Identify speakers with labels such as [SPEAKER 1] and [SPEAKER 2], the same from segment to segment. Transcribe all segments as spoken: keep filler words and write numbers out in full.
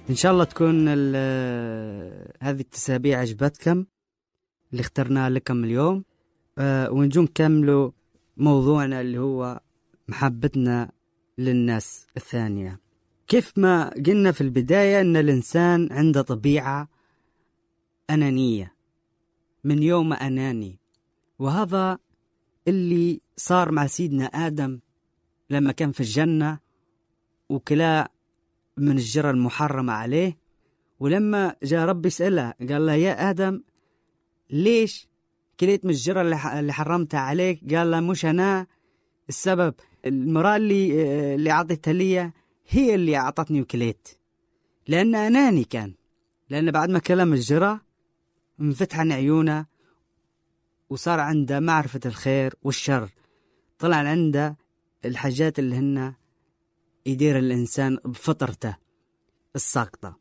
[SPEAKER 1] إن شاء الله تكون ال- هذه التسابيع عجبتكم اللي اخترناها لكم اليوم. أه ونجو نكملوا موضوعنا اللي هو محبتنا للناس الثانية. كيف ما قلنا في البداية أن الإنسان عنده طبيعة أنانية، من يوم أناني، وهذا اللي صار مع سيدنا آدم لما كان في الجنة وكلا من الشجرة المحرمة عليه. ولما جاء رب يسأله قال له يا آدم ليش كليت من الشجرة اللي حرمتها عليك؟ قال له مش أنا السبب، المرأة اللي اللي أعطتها لي هي اللي أعطتني وكليت، لأن أناني كان. لأن بعد ما كلم الشجرة انفتح عن عيونه وصار عنده معرفة الخير والشر، طلع عنده الحاجات اللي هن يدير الإنسان بفطرته الساقطة،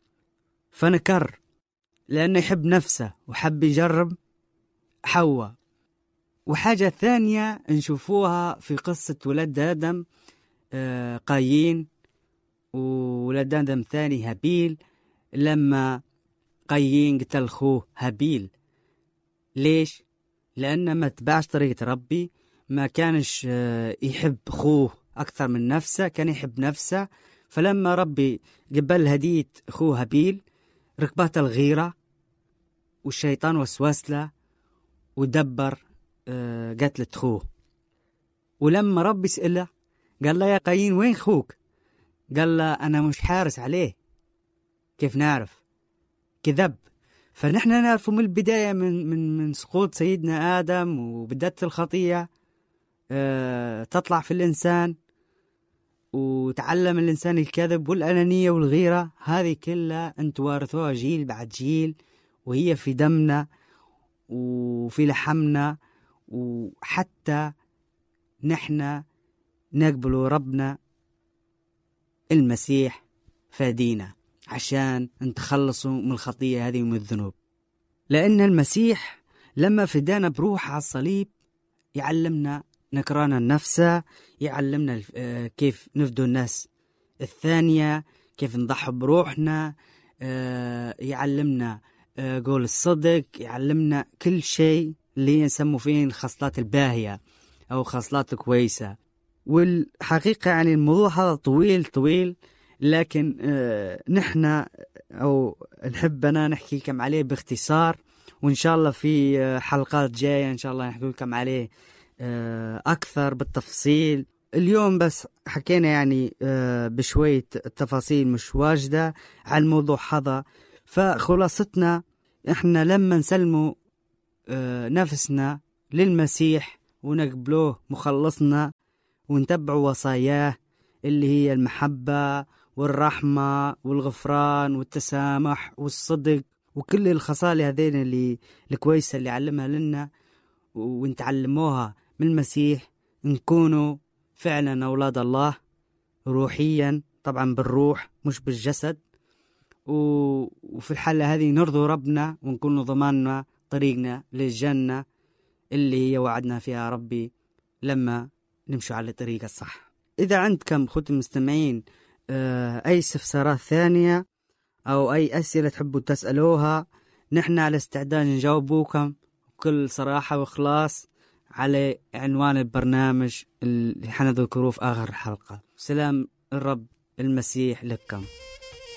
[SPEAKER 1] فنكر لأنه يحب نفسه وحب يجرب حواء. وحاجة ثانية نشوفوها في قصة ولد آدم آه قايين وولد آدم ثاني هابيل، لما قايين قتل أخوه هابيل. ليش؟ لأنه ما تبعش طريقة ربي، ما كانش آه يحب أخوه أكثر من نفسه، كان يحب نفسه. فلما ربي قبل هدية أخوه هابيل ركبت الغيرة والشيطان وسوس له ودبر آه قتلة أخوه. ولما ربي سأله قال له يا قايين وين أخوك؟ قال له أنا مش حارس عليه. كيف نعرف؟ كذب. فنحن نعرف من البداية من من من سقوط سيدنا آدم وبدأت الخطية أه تطلع في الإنسان، وتعلم الإنسان الكذب والأنانية والغيرة. هذه كلها أنت وارثوها جيل بعد جيل، وهي في دمنا وفي لحمنا. وحتى نحن نقبل ربنا المسيح فادينا عشان نتخلصوا من الخطية هذه ومن الذنوب. لأن المسيح لما فدانا بروح على الصليب يعلمنا نكران النفس، يعلمنا كيف نفدو الناس الثانية، كيف نضحي بروحنا، يعلمنا قول الصدق، يعلمنا كل شيء اللي نسموا فيه الخصلات الباهية أو خصلات كويسة. والحقيقة يعني الموضوع هذا طويل طويل، لكن آه نحن أو نحبنا نحكي لكم عليه باختصار، وإن شاء الله في آه حلقات جاية إن شاء الله نحكي لكم عليه آه أكثر بالتفصيل. اليوم بس حكينا يعني آه بشوية تفاصيل مش واجدة على الموضوع هذا. فخلاصتنا إحنا لما نسلموا آه نفسنا للمسيح ونقبلوه مخلصنا ونتبعوا وصاياه اللي هي المحبة والرحمة والغفران والتسامح والصدق وكل الخصال هذين اللي الكويسة اللي علمها لنا ونتعلموها من المسيح، نكونوا فعلا أولاد الله روحيا، طبعا بالروح مش بالجسد. وفي الحالة هذه نرضو ربنا ونكون ضماننا طريقنا للجنة اللي هي وعدنا فيها ربي لما نمشوا على الطريق الصح. إذا عندكم أخوتي المستمعين أي استفسارات ثانية أو أي أسئلة تحبوا تسألوها، نحن على استعداد نجاوبوكم بكل صراحة وإخلاص على عنوان البرنامج اللي حنذكروه في آخر الحلقة. سلام الرب المسيح لكم.